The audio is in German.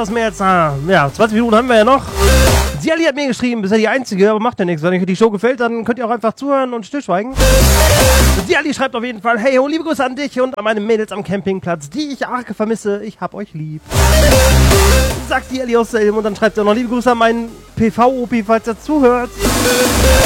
etwas mehr als, 20 Minuten haben wir ja noch. Siali hat mir geschrieben, bist ja die Einzige, aber macht ja nichts. Wenn euch die Show gefällt, dann könnt ihr auch einfach zuhören und stillschweigen. Siali schreibt auf jeden Fall, hey, ho, liebe Grüße an dich und an meine Mädels am Campingplatz, die ich arg vermisse. Ich hab euch lieb. Sagt Siali aus Selm und dann schreibt er noch, liebe Grüße an meinen PV-Opi, falls er zuhört.